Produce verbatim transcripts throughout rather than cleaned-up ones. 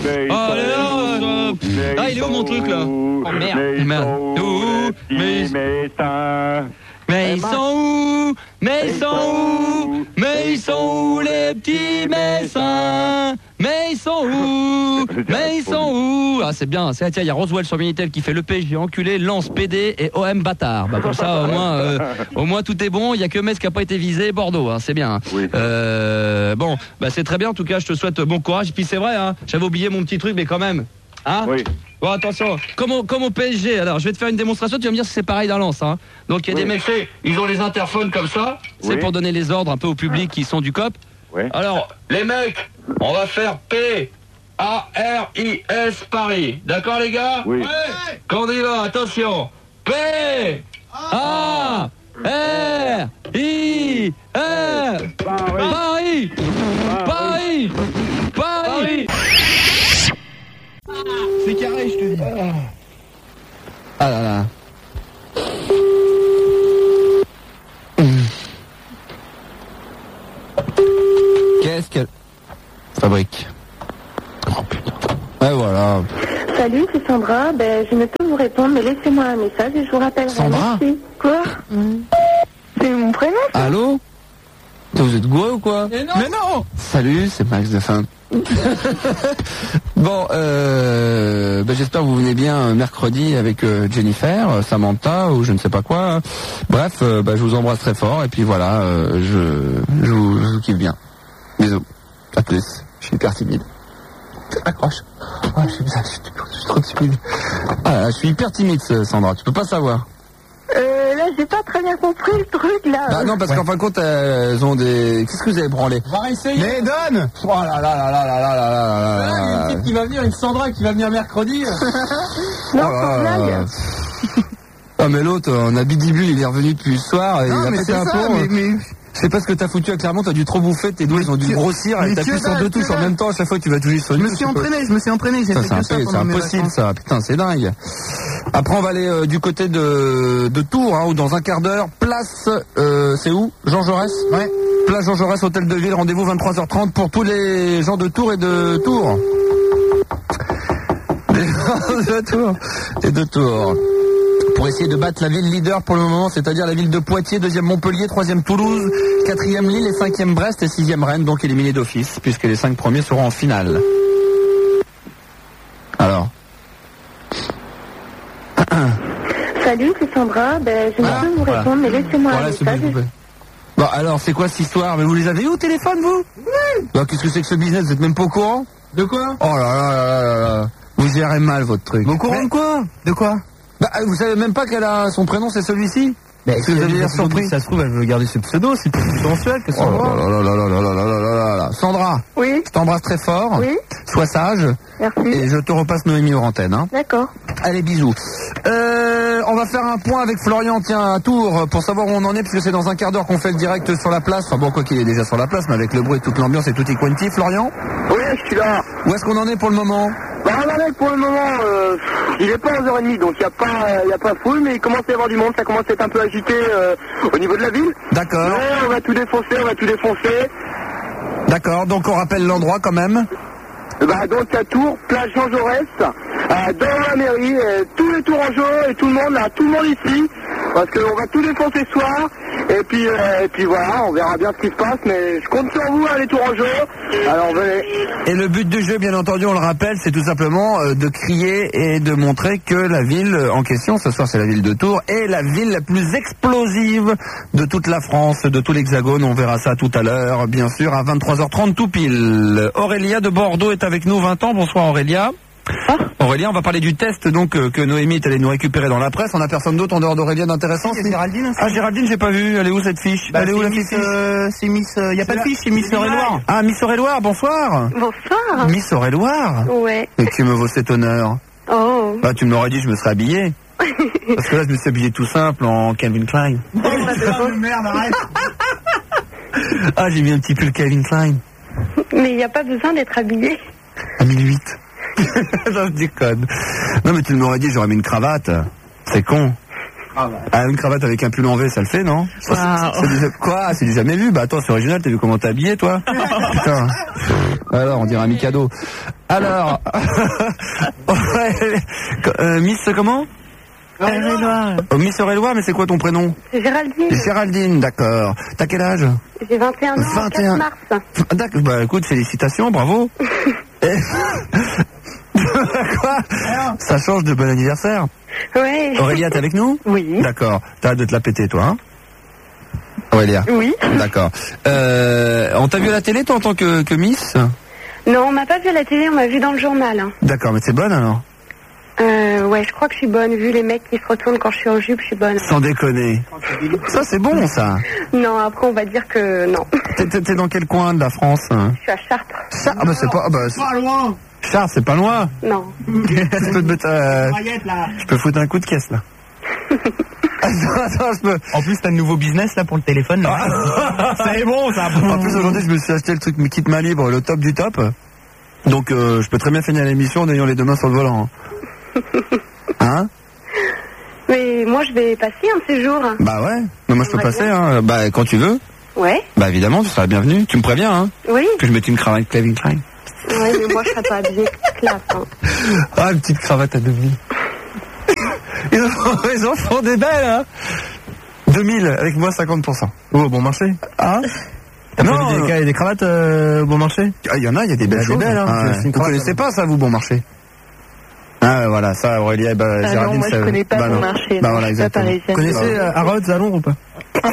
Allez, là, ah, il est où mon truc là? Oh merde. Merde. Où? Mais... Mais ils sont où? Mais ils sont où? Mais ils sont où les petits médecins? Mais ils sont où? Mais ils sont où? Ah c'est bien, c'est, tiens, il y a Roswell sur Minitel qui fait le P S G enculé, Lens P D et O M bâtard. Bah comme ça au moins, euh, au moins tout est bon, il y a que Metz qui a pas été visé, Bordeaux, hein, c'est bien. Oui. Euh, bon, bah c'est très bien, en tout cas je te souhaite bon courage. Et puis c'est vrai, hein, j'avais oublié mon petit truc, mais quand même. Hein? Oui. Bon attention, comme au, comme au P S G, alors je vais te faire une démonstration, tu vas me dire si c'est pareil dans Lens, hein. Donc il y a Oui. des méchants, ils ont les interphones comme ça, c'est Oui. pour donner les ordres un peu au public qui sont du C O P. Oui. Alors, les mecs, on va faire P A R I S Paris. D'accord les gars? Oui. Quand on y va, attention. P A R I S Paris. Paris. Paris. C'est carré, je te dis. Ah là là. Qu'est-ce qu'elle fabrique? Oh putain. Et voilà. Salut, c'est Sandra. Ben, je ne peux vous répondre, mais laissez-moi un message et je vous rappellerai. Sandra? Merci. Quoi? C'est mon prénom, ça? Allô? Vous êtes gouré ou quoi? Mais non, mais non. Salut, c'est Max de Fin. Bon, euh, ben j'espère que vous venez bien mercredi avec euh, Jennifer, Samantha ou je ne sais pas quoi. Bref, euh, ben, je vous embrasse très fort et puis voilà, euh, je, je, vous, je vous kiffe bien. Bisous. À plus. Je suis hyper timide. Accroche. Oh, je, suis, je, suis, je suis trop timide. Ah, je suis hyper timide, Sandra. Tu peux pas savoir. Euh, là, j'ai pas très bien compris le truc, là. Ah non, parce Ouais. qu'en fin de compte, elles ont des... Qu'est-ce que vous avez branlé? On va réessayer. Mais donne. Oh là là là là là là là là Ah, il y a là une petite qui va venir, une Sandra qui va venir mercredi. Non, Oh là sans là. blague. Ah mais l'autre, on a Bidibule, il est revenu depuis ce soir et Non, il a mais pété c'est un ça, plomb. mais- mais- Je sais pas ce que t'as foutu à Clermont, t'as dû trop bouffer, tes doigts ils ont dû que- grossir et mais t'appuies que sur dalle, deux que touches en dalle. même temps, à chaque fois tu vas toucher sur une Je me touche, suis c'est pas- entraîné, je me suis entraîné, j'ai Putain, fait c'est que ça imp- c'est pendant mes impossible vacances. ça, putain c'est dingue. Après on va aller euh, du côté de, de Tours, hein, où dans un quart d'heure, place, euh, c'est où? Jean Jaurès? Ouais. Place Jean Jaurès, Hôtel de Ville, rendez-vous vingt-trois heures trente pour tous les gens de Tours et de Tours. Les gens de Tours et de Tours. Pour essayer de battre la ville leader pour le moment, c'est-à-dire la ville de Poitiers, deuxième Montpellier, troisième Toulouse, quatrième Lille et cinquième Brest et sixième Rennes, donc éliminés d'office, puisque les cinq premiers seront en finale. Alors. Salut, c'est Sandra. Ben, je ne Voilà, peux vous voilà. répondre, mais laissez-moi Voilà, un s'il vous message. plaît. Bon, alors, c'est quoi cette histoire? Mais vous les avez eu au téléphone, vous? Oui. Bah, qu'est-ce que c'est que ce business? Vous êtes même pas au courant? De quoi? Oh là là là là là là. Vous gérez mal votre truc. Au courant de quoi? De quoi? Bah, vous savez même pas qu'elle a son prénom, c'est celui-ci? Mais Est-ce que vous avez l'air surpris? Ça se trouve, elle veut garder ce pseudo, c'est plus sensuel que Oh là Sandra. là là là là là là là là là là. Sandra, Oui, je t'embrasse très fort. oui, Sois sage. merci. Et je te repasse Noémie aux antennes, hein. D'accord. Allez, bisous. Euh, on va faire un point avec Florian, tiens, à Tours, pour savoir où on en est, puisque c'est dans un quart d'heure qu'on fait le direct sur la place. Enfin bon, quoi qu'il est déjà sur la place, mais avec le bruit, toute l'ambiance et tout y quanti. Florian, Oui, je suis là. où est-ce qu'on en est pour le moment? Bah, on en est pour le moment, euh, il est pas onze heures trente, donc il n'y a pas, il y a pas foule, mais il commence à y avoir du monde, ça commence à être un peu agité euh, au niveau de la ville. D'accord, Mais on va tout défoncer, on va tout défoncer. d'accord, donc on rappelle l'endroit quand même. Bah, donc à Tours, place Jean Jaurès, euh, dans la mairie, euh, tous les Tourangeaux et tout le monde, là, tout le monde ici, parce qu'on va tout défoncer ce soir, et puis, euh, et puis voilà, on verra bien ce qui se passe, mais je compte sur vous, hein, les Tourangeaux, alors venez. Et le but du jeu, bien entendu, on le rappelle, c'est tout simplement euh, de crier et de montrer que la ville en question, ce soir c'est la ville de Tours, est la ville la plus explosive de toute la France, de tout l'Hexagone. On verra ça tout à l'heure, bien sûr, à vingt-trois heures trente tout pile. Aurélia de Bordeaux est avec nous, vingt ans. Bonsoir Aurélia. Aurélia, on va parler du test donc euh, que Noémie est allée nous récupérer dans la presse. On a personne d'autre en dehors d'Aurélia d'intéressant. C'est Géraldine aussi. Ah Géraldine, j'ai pas vu. Elle est où cette fiche? Bah, Elle est où c'est la Miss, fiche? euh, c'est Miss, il y a pas de fiche, c'est Miss Eure-et-Loire. Ah, Miss Eure-et-Loire, bonsoir. Bonsoir. Miss Eure-et-Loire. Ouais. Et qui me vaut cet honneur? Oh. Bah, tu me l'aurais dit, je me serais habillé. Parce que là, je me suis habillé tout simple en Calvin Klein. Merde, arrête. Ah, j'ai mis un petit pull Calvin Klein. Mais il n'y a pas besoin d'être habillé. À mille huit. Non, je déconne. Non, mais tu m'aurais dit, j'aurais mis une cravate. C'est con. Ah, bah. Ah, une cravate avec un pull en V, ça le fait, non? Ça, c'est- c'est du- Quoi? C'est du jamais vu? Bah attends, c'est original, t'as vu comment t'es habillé, toi? Putain. Alors, on dirait un Mikado. Alors, euh, Miss comment? Eure-et-Loir. Oh, Miss Eure-et-Loir, mais c'est quoi ton prénom? C'est Géraldine. Géraldine, d'accord. T'as quel âge? J'ai vingt et un ans, vingt et un. quatre mars. D'accord, bah écoute, félicitations, bravo. Et... Quoi? Ça change de bon anniversaire. Ouais. Aurélia, t'es avec nous? Oui. D'accord. T'as hâte de te la péter, toi, hein? Aurélia? Oui. D'accord. Euh, on t'a vu à la télé, toi, en tant que, que Miss? Non, on m'a pas vu à la télé, on m'a vu dans le journal. Hein. D'accord, mais c'est bonne alors? Euh, ouais, je crois que je suis bonne. Vu les mecs qui se retournent quand je suis en jupe, je suis bonne. Sans déconner. Ça, c'est bon, ça. Non, après, on va dire que non. T'es, t'es, t'es dans quel coin de la France? Je suis à Chartres. Chartres, ah bah c'est pas... Ah bah, c'est... Pas loin. Chartres, c'est pas loin. Non. je, peux te mettre, euh... là. je peux foutre un coup de caisse, là. Attends, attends, je peux... En plus, t'as un nouveau business là pour le téléphone. Là. C'est bon, ça. En plus, aujourd'hui, je me suis acheté le truc Kit Main Libre, le top du top. Donc, euh, je peux très bien finir l'émission en ayant les deux mains sur le volant. Hein? Mais moi, je vais passer un de ces jours. Bah ouais. Mais moi, je peux Ouais, passer, bien. hein. Bah, quand tu veux. Ouais. Bah, évidemment, tu seras bienvenu. Tu me préviens, hein. Oui. Que je mette une cravate Calvin Klein. Ouais, mais moi, je serais pas habillée classe. Hein. Ah, une petite cravate à deux mille. Ils en font, ils en font des belles, hein. deux mille, avec moi cinquante pour cent. Oh, bon marché. Hein? T'as Non, pas vu des, euh... des cravates euh, bon marché? Ah, il y en a, il y a des belles Des choses. belles, hein. Ah, ouais. Vous connaissez pas ça, vous, bon marché? Ah, voilà, ça, Aurélia, bah, Ah Géraldine, non, moi, ça... je connais pas bah, bon non. marché. Bah, non, voilà, je suis pas exactement. Vous parisienne. connaissez euh, Harrods à Londres ou pas?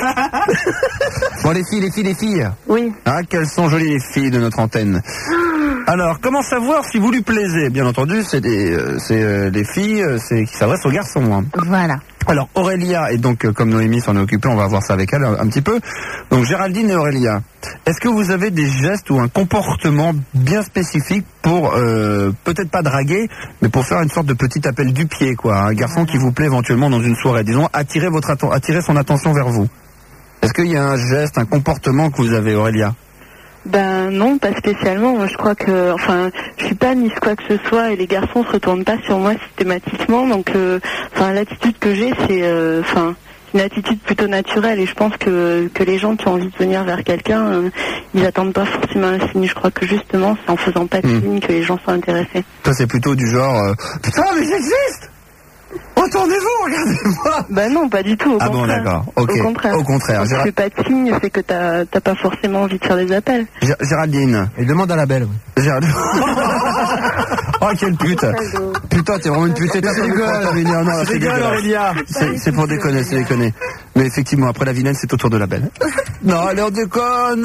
Bon, les filles, les filles, les filles. Oui. Ah, quelles sont jolies les filles de notre antenne. Alors, comment savoir si vous lui plaisez? Bien entendu, c'est des, euh, c'est euh, des filles, euh, c'est qui s'adressent aux garçons. Hein. Voilà. Alors, Aurélia, et donc, euh, comme Noémie s'en est occupée, on va voir ça avec elle un, un petit peu. Donc, Géraldine et Aurélia, est-ce que vous avez des gestes ou un comportement bien spécifique pour, euh, peut-être pas draguer, mais pour faire une sorte de petit appel du pied, quoi? Un garçon qui vous plaît éventuellement dans une soirée, disons, attirer votre atten- attirer son attention vers vous. Est-ce qu'il y a un geste, un comportement que vous avez, Aurélia? Ben non, pas spécialement. Je crois que, enfin, je suis pas Miss quoi que ce soit et les garçons se retournent pas sur moi systématiquement. Donc, euh, enfin, l'attitude que j'ai, c'est, euh, enfin, une attitude plutôt naturelle. Et je pense que que les gens qui ont envie de venir vers quelqu'un, euh, ils attendent pas forcément un signe. Je crois que justement, c'est en faisant pas de Mmh. signe que les gens sont intéressés. Toi, c'est plutôt du genre, euh, putain, mais j'existe! Retournez-vous, regardez-moi! Ben non, pas du tout. Au Ah bon, contraire. d'accord. Ok. Au contraire. Au contraire. Quand tu Géra- fais pas de signe, c'est que t'as t'as pas forcément envie de faire des appels. Gé- Géraldine. Et demande à la belle. Oui. Géraldine. Oh, quelle pute! Putain, t'es vraiment une pute. T'as fait rigole, non, c'est dégueulasse. Aurélia. C'est, c'est pour déconner, c'est déconner. Mais effectivement, après la vilaine, c'est au tour de la belle. Non, allez, on déconne!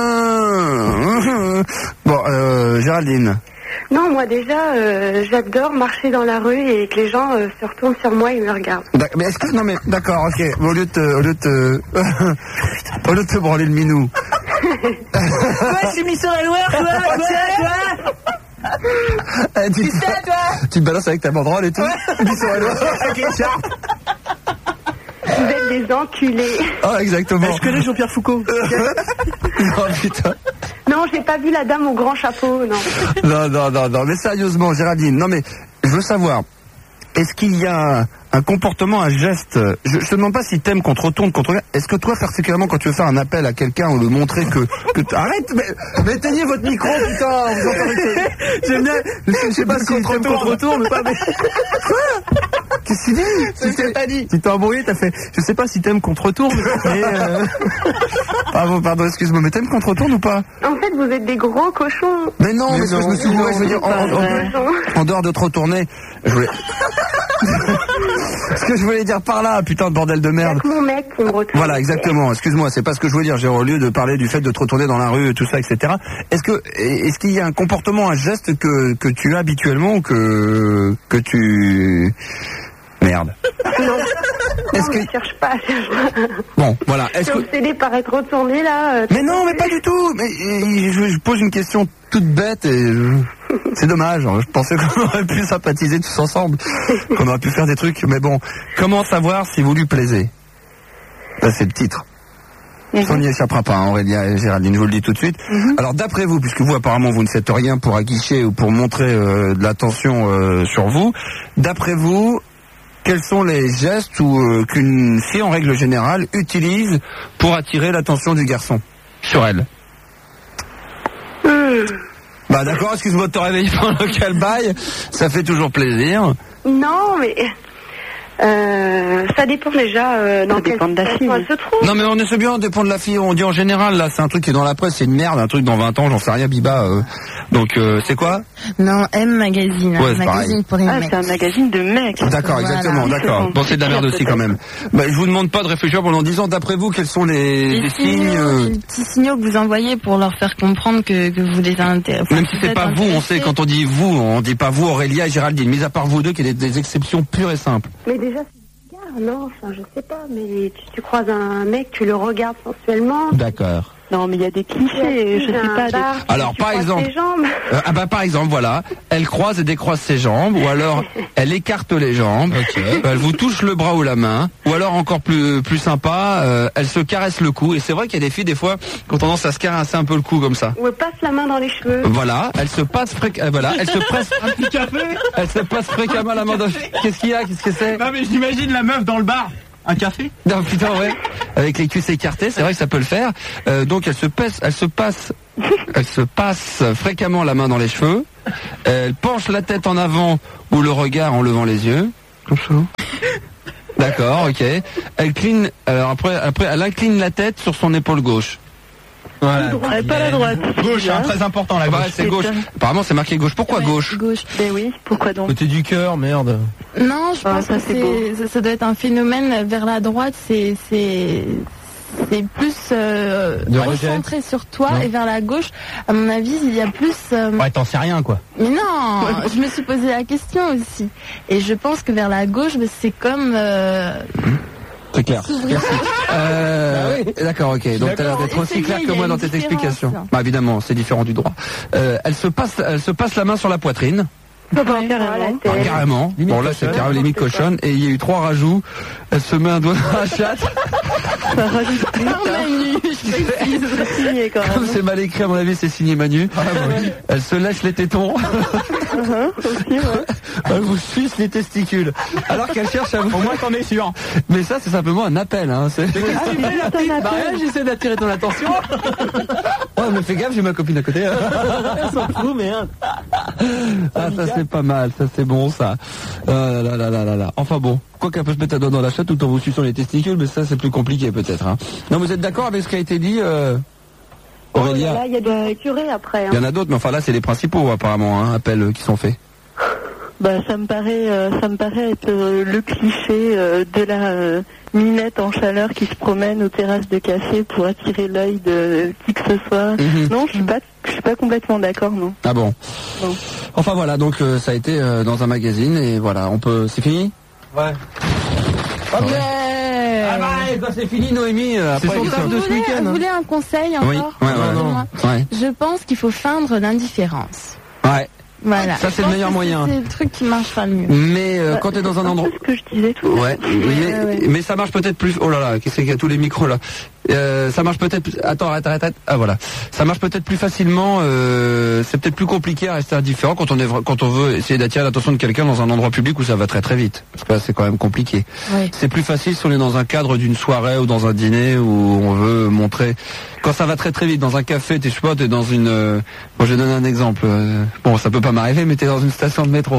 Bon, euh, Géraldine. Non, moi déjà, euh, j'adore marcher dans la rue et que les gens euh, se retournent sur moi et me regardent. D'ac- Mais est-ce que, non mais, d'accord, ok. Au lieu de te, au lieu de te, au lieu de te branler le minou. Ouais, je suis Miss Eure-et-Loir, toi, toi, toi. Eh, tu, Tu sais, toi. tu te balances avec ta banderole et tout. Miss Eure-et-Loir. Avec les charpes. Vous êtes des enculés. Ah, exactement. Je connais Jean-Pierre Foucault. Oh putain. Non, j'ai pas vu la dame au grand chapeau, non. Non, non, non, non, mais sérieusement, Géraldine, non mais, je veux savoir, est-ce qu'il y a un, un comportement, un geste, je, je te demande pas si t'aimes qu'on te retourne, qu'on te regarde, est-ce que toi, particulièrement, quand tu veux faire un appel à quelqu'un ou lui montrer que, que t- arrête, mais, mais éteignez votre micro, putain, vous entendez. J'aime bien, je, je sais pas si t'aimes qu'on te retourne, pas, mais, quoi? Qu'est-ce que tu dis? C'est ce que t'as dit. Tu t'es embrouillé, t'as fait. Je sais pas si t'aimes qu'on te retourne, mais. Euh... Pardon, pardon, excuse-moi, mais t'aimes qu'on te retourne ou pas? En fait, vous êtes des gros cochons. Mais non, mais, Mais ce que je non, me suis dit, non, ouais, je veux dire, en, en- en- en dehors de te retourner, je voulais. Ce que je voulais dire par là, putain de bordel de Il y a merde. que mon mec qui me retourne. Voilà, exactement. Excuse-moi, c'est pas ce que je voulais dire. J'ai au lieu de parler du fait de te retourner dans la rue, tout ça, et cetera. Est-ce que, est-ce qu'il y a un comportement, un geste que que tu as habituellement ou que que tu merde. Non, Est-ce non, que je cherche pas, je cherche pas. bon, voilà. Je Est-ce suis que obsédée par être retournée là. euh, mais non, mais pas du tout. Mais euh, je, je pose une question toute bête et euh, c'est dommage. Je pensais qu'on aurait pu sympathiser tous ensemble, qu'on aurait pu faire des trucs. Mais bon, comment savoir si vous lui plaisez? Ça, c'est le titre. Ça, on n'y échappera pas, hein, Aurélia et Géraldine, je vous le dis tout de suite. Mm-hmm. Alors, d'après vous, puisque vous, apparemment, vous ne faites rien pour aguicher ou pour montrer euh, de l'attention euh, sur vous, d'après vous, quels sont les gestes ou euh, qu'une fille, en règle générale, utilise pour attirer l'attention du garçon sur elle? hmm. Bah, Bah d'accord, excuse-moi de te réveiller pendant qu'elle baille, ça fait toujours plaisir. Non, mais... Euh, ça dépend déjà euh, dans quelle situation elle se trouve. Non mais on est ce bien, on dépend de la fille. On dit en général, là c'est un truc qui est dans la presse, c'est une merde, un truc dans vingt ans, j'en sais rien, Biba. Euh. Donc euh, c'est quoi? Non, M Magazine. Ouais, un magazine pour les ah, mecs. C'est un magazine de mecs. D'accord, voilà. Exactement, d'accord. Bon, c'est de la merde aussi quand même. Bah, je vous demande pas de réfléchir pendant dix ans. D'après vous, quels sont les, les, les signaux, signes euh... les petits signaux que vous envoyez pour leur faire comprendre que, que vous les intéressez. Même si c'est pas vous, on sait quand on dit vous, on dit pas vous, Aurélia et Géraldine. Mis à part vous deux, qui est des, des exceptions pures et simples. Mais déjà. Non, enfin, je sais pas, mais tu, tu croises un mec, tu le regardes sensuellement. D'accord. Non, mais il y a des clichés, je sais pas. Des... Alors, par exemple, euh, ah bah par exemple, voilà, elle croise et décroise ses jambes, ou alors elle écarte les jambes, okay. Elle vous touche le bras ou la main, ou alors encore plus plus sympa, euh, elle se caresse le cou. Et c'est vrai qu'il y a des filles des fois qui ont tendance à se caresser un peu le cou comme ça. Ou elle passe la main dans les cheveux. Voilà, elle se passe fréq... euh, voilà, elle se presse. Un petit café. Elle se passe fréquemment la main dans. Qu'est-ce qu'il y a? Qu'est-ce que c'est? Non mais j'imagine la meuf dans le bar. Un café? Non putain ouais. Avec les cuisses écartées, c'est vrai que ça peut le faire. Euh, donc elle se passe, elle se passe, elle se passe fréquemment la main dans les cheveux. Elle penche la tête en avant ou le regard en levant les yeux. Comme ça. D'accord, ok. Elle cligne. Alors après, après, elle incline la tête sur son épaule gauche. Voilà. Ah, pas la droite. Gauche, hein, très important la gauche. Ouais, c'est gauche. Apparemment, c'est marqué gauche. Pourquoi ouais, gauche? Gauche. Ben oui, pourquoi donc? Côté du cœur, merde. Non, je ah, pense ça, que c'est ça, ça doit être un phénomène vers la droite. C'est c'est c'est plus euh, concentré sur toi, non. Et vers la gauche, à mon avis, il y a plus. Euh... Ouais, t'en sais rien quoi. Mais non, je me suis posé la question aussi, et je pense que vers la gauche, c'est comme. Euh... C'est clair. Merci. Euh, bah oui. D'accord, ok. Donc tu as l'air d'être aussi clair que moi dans tes explications. Bah évidemment, c'est différent du droit. Euh, elle se passe, elle se passe la main sur la poitrine. Ah, carrément. Ah, carrément. Bon là c'est carrément limite cochonne. Et il y a eu trois rajouts. Elle se met un doigt dans la chatte. Ça rajoute plus. Manu, je précise. Signé quand même. Comme c'est mal écrit à mon avis, c'est signé Manu. Ah, bah oui. Elle se lèche les tétons. Uh-huh, aussi, ouais. Elle vous suce les testicules. Alors qu'elle cherche à vous. Au moins t'en es sûr. Mais ça c'est simplement un appel. Hein. C'est... Ah, bah ouais, j'essaie d'attirer ton attention. Ouais, mais fais gaffe, j'ai ma copine à côté. Elle s'en fout, mais hein. Ah, ça c'est pas mal, ça c'est bon ça. Euh, là, là, là, là, là. Enfin bon, quoi qu'elle peut se mettre un doigt dans la chatte tout en vous suçant les testicules, mais ça c'est plus compliqué peut-être. Hein. Non, vous êtes d'accord avec ce qui a été dit, euh, Aurélia? Là, il y a des curés après. Hein. Il y en a d'autres, mais enfin là c'est les principaux apparemment, hein, appels euh, qui sont faits. Bah ça me paraît, euh, ça me paraît être euh, le cliché euh, de la euh, minette en chaleur qui se promène aux terrasses de café pour attirer l'œil de qui que ce soit. Mm-hmm. Non, je suis pas, je suis pas complètement d'accord, non. Ah bon. Non. Enfin voilà, donc euh, ça a été euh, dans un magazine et voilà, on peut. C'est fini? Ouais. Ok. Ouais. Ah bah quand c'est fini, Noémie. Euh, c'est son taf de ce week-end. Vous voulez un conseil encore? Oui. Ouais, ouais, ouais. Ouais. Je pense qu'il faut feindre l'indifférence. Ouais. Voilà. Ça c'est le meilleur moyen. C'est le truc qui marche pas le mieux. Mais euh, bah, quand t'es dans un endroit. C'est ce que je disais tout. Ouais. Mais, ouais, ouais. mais ça marche peut-être plus. Oh là là, qu'est-ce qu'il y a tous les micros là. Euh, ça marche peut-être. Plus... Attends, arrête, arrête, arrête. Ah voilà. Ça marche peut-être plus facilement. Euh, c'est peut-être plus compliqué à rester indifférent quand on est quand on veut essayer d'attirer l'attention de quelqu'un dans un endroit public où ça va très très vite. Parce que là, c'est quand même compliqué. Oui. C'est plus facile si on est dans un cadre d'une soirée ou dans un dîner où on veut montrer. Quand ça va très très vite dans un café, t'es je sais pas, t'es dans une. Euh... Bon, je vais donner un exemple. Euh... Bon, ça peut pas m'arriver, mais t'es dans une station de métro.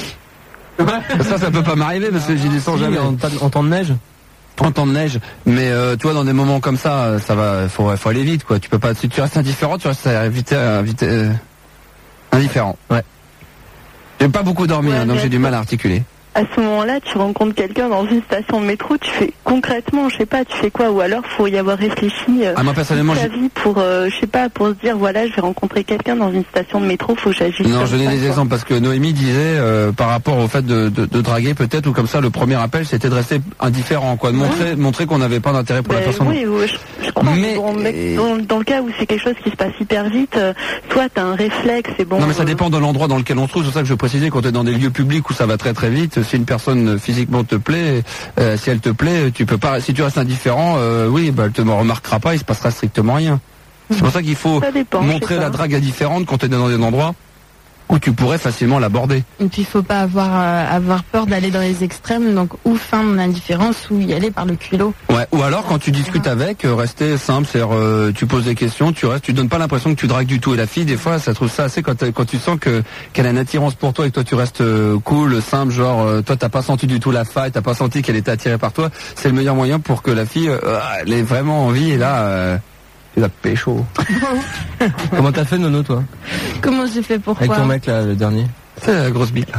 ça, ça peut pas m'arriver parce que j'y descends jamais. En, en temps de neige. En temps de neige, mais euh, toi dans des moments comme ça, ça va, faut, faut aller vite quoi. Tu peux pas, si tu restes indifférent, tu restes vite, vite euh, indifférent. Ouais. J'ai pas beaucoup dormi, ouais, hein, donc j'ai du mal à articuler. À ce moment-là, tu rencontres quelqu'un dans une station de métro, tu fais concrètement, je sais pas, tu fais quoi? Ou alors faut y avoir réfléchi euh, ah, moi, personnellement, toute ta vie pour, euh, je sais pas, pour se dire voilà, je vais rencontrer quelqu'un dans une station de métro, faut que j'agisse. Non, je donne des exemples parce que Noémie disait euh, par rapport au fait de, de, de draguer peut-être ou comme ça, le premier appel c'était de rester indifférent, quoi, de montrer, oui. montrer qu'on n'avait pas d'intérêt pour ben, la personne. Oui, oui, je, je comprends. Mais dans, dans, dans le cas où c'est quelque chose qui se passe hyper vite, euh, toi t'as un réflexe, c'est bon. Non, mais ça euh... dépend de l'endroit dans lequel on se trouve. C'est ça que je précisais quand t'es dans des lieux publics où ça va très très vite. Si une personne physiquement te plaît, euh, si elle te plaît, tu peux pas. Si tu restes indifférent, euh, oui, bah, elle te remarquera pas, il se passera strictement rien. C'est pour ça qu'il faut dépend, montrer la drague indifférente quand tu es dans des endroits où tu pourrais facilement l'aborder. Et puis il faut pas avoir euh, avoir peur d'aller dans les extrêmes, donc ou feindre mon indifférence ou y aller par le culot. Ouais. Ou alors quand tu discutes avec, euh, rester simple, c'est-à-dire euh, tu poses des questions, tu restes, tu donnes pas l'impression que tu dragues du tout. Et la fille, des fois, ça trouve ça assez quand quand tu sens que qu'elle a une attirance pour toi et que toi tu restes euh, cool, simple, genre euh, toi t'as pas senti du tout la faille, t'as pas senti qu'elle était attirée par toi. C'est le meilleur moyen pour que la fille euh, elle ait vraiment envie et là. Euh, Tu l'as pécho. Comment t'as fait, Nono, toi? Comment j'ai fait pour Avec quoi ton mec, là, le dernier? C'est la grosse bite.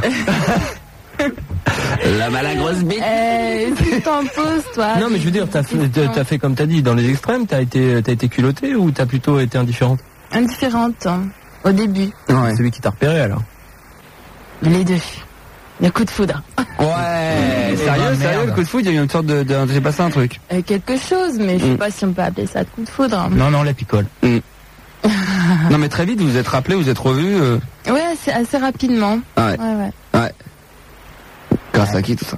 La mala grosse bite. Euh, tu t'en poses, toi. Non, mais je veux dire, t'as fait, t'as fait comme t'as dit, dans les extrêmes, t'as été, t'as été culottée ou t'as plutôt été indifférente? Indifférente, hein, au début. Ouais. Celui qui t'a repéré, alors? Les deux. Le coup de foudre. Ouais, sérieux, bah, sérieux, merde. le coup de foudre, il y a eu une sorte de, de j'ai passé un truc. Euh, quelque chose, mais je sais Mm. pas si on peut appeler ça de coup de foudre. Non, non, la picole. Mm. Non mais très vite, vous vous êtes rappelé, vous êtes revus. Euh... Ouais, assez, assez rapidement. Ah ouais. Ouais, ouais. Ouais. Grâce à qui tout ça?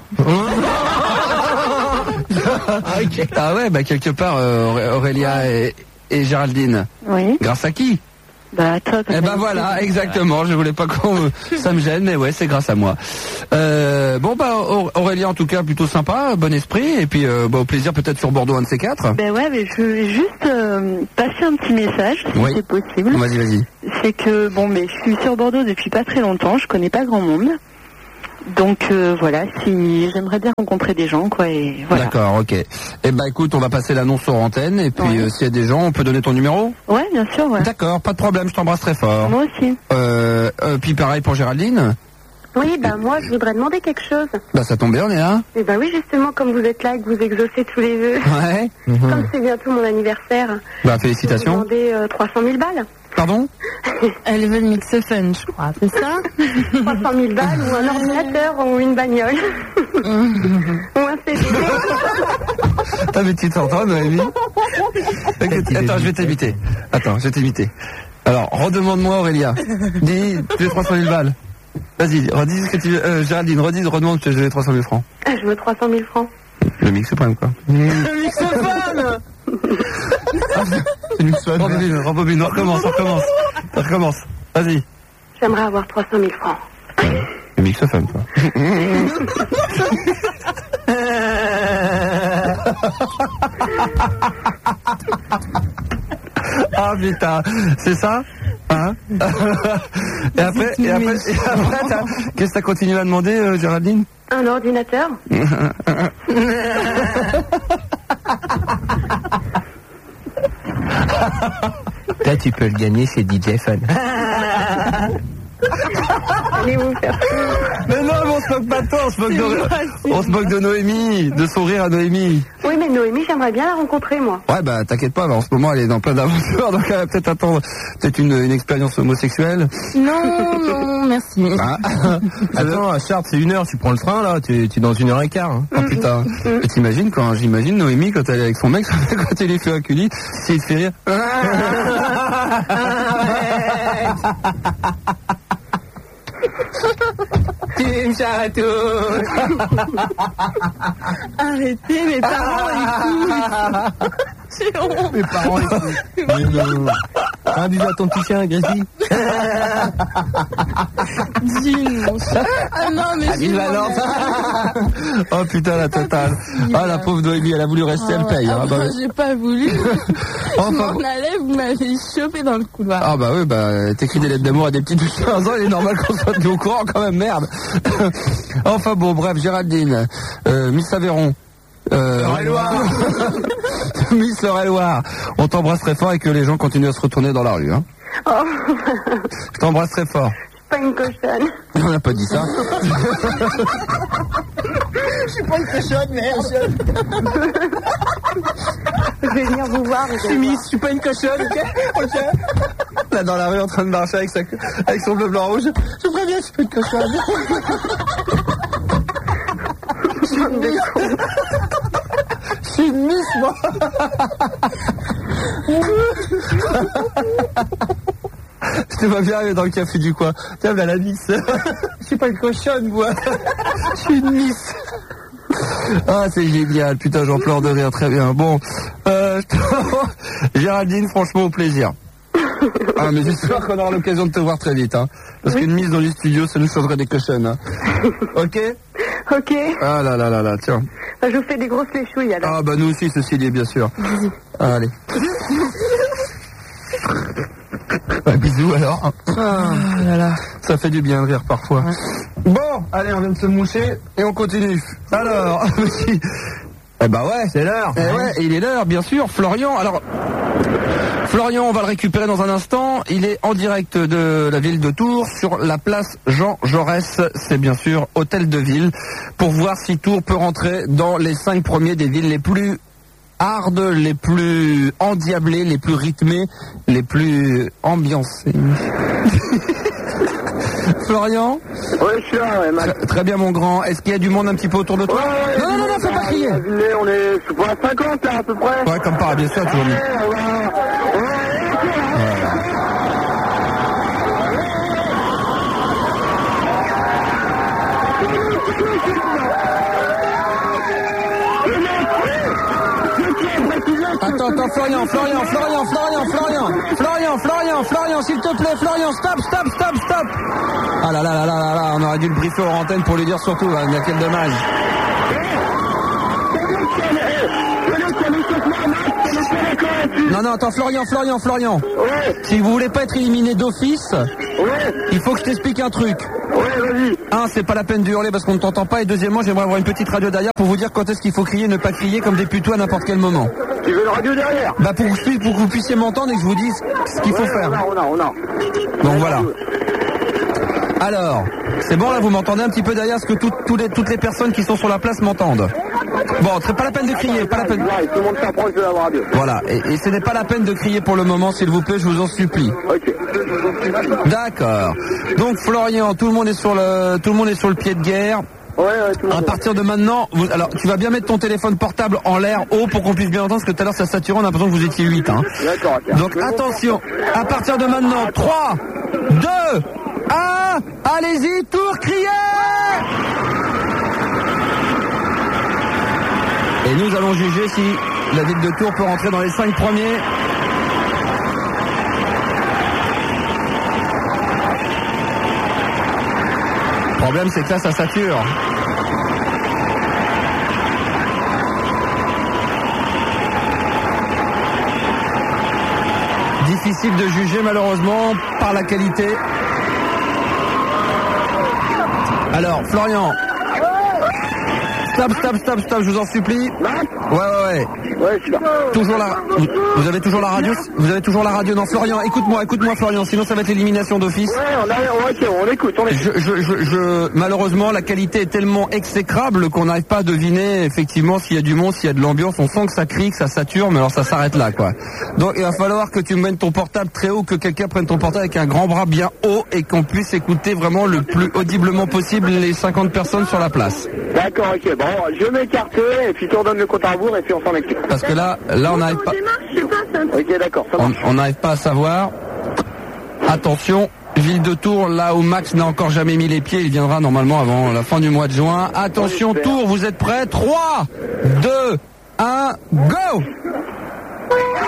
Ah ouais, bah quelque part, euh, Auré- Aurélia et, et Géraldine. Oui. Grâce à qui? Bah, toi, Eh ben voilà, exactement. Je voulais pas qu'on, ça me gêne, mais ouais, c'est grâce à moi. Euh, bon bah Aur- Aurélia, en tout cas, plutôt sympa, bon esprit, et puis euh, bah, au plaisir peut-être sur Bordeaux un de ces quatre. Ben ouais, mais je veux juste euh, passer un petit message, si Oui. c'est possible. Vas-y, vas-y. C'est que, bon, mais je suis sur Bordeaux depuis pas très longtemps, je connais pas grand monde. Donc euh, voilà, si j'aimerais bien rencontrer des gens, quoi, et voilà. D'accord, ok. Eh ben écoute, on va passer l'annonce sur antenne, et puis Ouais. euh, s'il y a des gens, on peut donner ton numéro? Ouais, bien sûr, ouais. D'accord, pas de problème, je t'embrasse très fort. Moi aussi. Euh, euh, puis pareil pour Géraldine. Oui, bah moi je voudrais demander quelque chose. Bah ça tombe bien, on est là. Et bah oui, justement, comme vous êtes là et que vous exaucez tous les vœux, Ouais. comme c'est bientôt mon anniversaire, Bah je vais vous félicitations. demander euh, trois cent mille balles. Pardon? Elle veut le mixophone, je crois, c'est ça? trois cent mille balles ou un ordinateur ou une bagnole. Ou un C D. Ah mais tu t'entends, Noémie? Écoute, attends, je vais t'imiter. Attends, je vais t'imiter. Alors, redemande-moi Aurélia. Dis, tu veux trois cent mille balles. Vas-y, redis ce que tu veux. Euh, Géraldine, redis, redemande que je veux trois cent mille francs. Ah, je veux trois cent mille francs. Le mixophone, quoi. Le mixophone! C'est le mixophone. Rebobine, rebobine, on recommence, on recommence. On recommence. Vas-y. J'aimerais avoir trois cent mille francs. Le mixophone, quoi. Ah putain, c'est ça? Hein? Et après, et après, et après t'as- qu'est-ce que t'as continué à demander, euh, Géraldine? Un ordinateur. Là, tu peux le gagner chez D J Fun. Allez vous faire. Mais non, mais on se moque pas de toi, on se moque de, on se moque de Noémie, de sourire à Noémie. Oui, mais Noémie, j'aimerais bien la rencontrer, moi. Ouais, bah t'inquiète pas, bah, en ce moment elle est dans plein d'aventures, donc elle va peut-être attendre peut-être une, une expérience homosexuelle. Non, non, merci. Ah, Attends, à Chartres, c'est une heure, tu prends le train, là, tu tu es dans une heure et quart. Hein. oh putain, et t'imagines quand j'imagine Noémie quand elle est avec son mec, quand elle lui fait un culi, s'il te fait rire. Tu me chatouilles. Arrêtez, mes parents écoutent. J'ai honte. Mes parents écoutent. Mais non. Un bisou à ton petit chien, Gracie. Dis, mon chat. Ah non, mais je suis Oh putain la totale. Ah la pauvre Noémie, elle a voulu rester, elle paye. Hein. Ah, Bah, moi, j'ai pas voulu. Je enfin, m'en allais, vous m'avez chopé dans le couloir. ah bah oui, bah t'écris des lettres d'amour à des petites de quinze ans, il est normal qu'on soit tenu au courant quand même, merde. Enfin bon, bref, Géraldine, euh, Miss Aveyron, euh, Miss Laure-et-Loire, on t'embrasse très fort et que les gens continuent à se retourner dans la rue. Hein. Oh, Je t'embrasse très fort. pas une cochonne. On n'a pas dit ça. Je suis pas une cochonne, merde. Je vais venir vous voir. vous Je suis allez Miss, voir. je suis pas une cochonne, ok? Ok. Là dans la rue en train de marcher avec, sa, avec son bleu blanc rouge. Je préviens, je suis pas une cochonne. Bande de cons. Je suis une Miss, moi. Je te vois bien aller dans le café du coin. Tiens, là la Miss. Je suis pas une cochonne, moi. Je suis une Miss. Ah, c'est génial. Putain, j'en pleure de rire. Très bien. Bon, euh, Géraldine, franchement, au plaisir. Ah, mais j'espère qu'on aura l'occasion de te voir très vite, hein. Parce oui. qu'une mise dans les studios, ça nous sauverait des cochonnes, hein. Ok? Ok. Ah là là là là, tiens. Je vous fais des grosses léchouilles, alors. Ah bah nous aussi, ceci dit, bien sûr. Ah, allez. Bah, bisous alors. Ah là là. Ça fait du bien de rire parfois. Ouais. Bon, allez, on vient de se moucher et on continue. Alors, eh bah ouais, c'est l'heure. Eh ouais, et il est l'heure, bien sûr. Florian, alors... Florian, on va le récupérer dans un instant. Il est en direct de la ville de Tours sur la place Jean Jaurès. C'est bien sûr Hôtel de Ville pour voir si Tours peut rentrer dans les cinq premiers des villes les plus hard, les plus endiablées, les plus rythmées, les plus ambiancées. Florian? Ouais, je suis là, ouais, Max. Très, très bien, mon grand. Est-ce qu'il y a du monde un petit peu autour de toi? Ouais, ouais, non, non, non, non, faut pas crier. On est pour la cinquante, là, à peu près. Ouais, comme par bien sûr, toujours mieux. Ouais, ouais, ouais. Attends, attends, Florian, Florian, Florian, Florian, Florian, Florian, Florian, Florian, s'il te plaît, Florian, stop, stop, stop, stop. Ah là là là là là là, on aurait dû le briefer hors antenne pour lui dire surtout, hein, quel dommage. Non, non, attends, Florian, Florian, Florian. Ouais. Si vous voulez pas être éliminé d'office, ouais. il faut que je t'explique un truc. Ouais, vas-y. Un, c'est pas la peine de hurler parce qu'on ne t'entend pas. Et deuxièmement, j'aimerais avoir une petite radio derrière pour vous dire quand est-ce qu'il faut crier, ne pas crier comme des putois à n'importe quel moment. Tu veux une radio derrière? Bah pour, pour que vous puissiez m'entendre et que je vous dise ce qu'il ouais, faut faire. On a, on a, on a. Donc voilà. Alors, c'est bon là, vous m'entendez un petit peu derrière, parce que tout, tout les, toutes les personnes qui sont sur la place m'entendent. Bon, c'est pas la peine de crier, pas la peine. Tout le monde s'approche de la radio. Voilà, et, et ce n'est pas la peine de crier pour le moment, s'il vous plaît, je vous en supplie. Ok. D'accord. Donc Florian, tout le monde est sur le, tout le monde est sur le pied de guerre. Ouais, ouais, tout le monde. À partir de maintenant, vous, alors tu vas bien mettre ton téléphone portable en l'air haut pour qu'on puisse bien entendre, parce que tout à l'heure ça saturait, on a l'impression que vous étiez huit. Hein. D'accord. Okay. Donc attention, à partir de maintenant, trois, deux, un, allez-y, Tours, criez! Et nous allons juger si la ville de Tours peut rentrer dans les cinq premiers. Le problème, c'est que là, ça sature. Difficile de juger, malheureusement, par la qualité. Alors, Florian. Stop, stop, stop, stop, je vous en supplie. Ouais, ouais, ouais. Ouais, je suis là. Toujours la... Vous, vous avez toujours la radio? Vous avez toujours la radio? Non, Florian, écoute-moi, écoute-moi, Florian, sinon ça va être l'élimination d'office. Ouais, on a, ouais, on écoute, on écoute. Je, je, je, je, malheureusement, la qualité est tellement exécrable qu'on n'arrive pas à deviner, effectivement, s'il y a du monde, s'il y a de l'ambiance. On sent que ça crie, que ça sature, mais alors ça s'arrête là, quoi. Donc, il va falloir que tu mènes ton portable très haut, que quelqu'un prenne ton portable avec un grand bras bien haut et qu'on puisse écouter vraiment le plus audiblement possible les cinquante personnes sur la place. D'accord, ok. Bon, je vais m'écarter et puis tu redonnes le compte à rebours et puis on s'en occupe. Parce que là, là, on n'arrive pas. Ok, d'accord, ça marche. On n'arrive pas à savoir. Attention, ville de Tours, là où Max n'a encore jamais mis les pieds, il viendra normalement avant la fin du mois de juin. Attention, Tours, vous êtes prêts? trois, deux, un, go!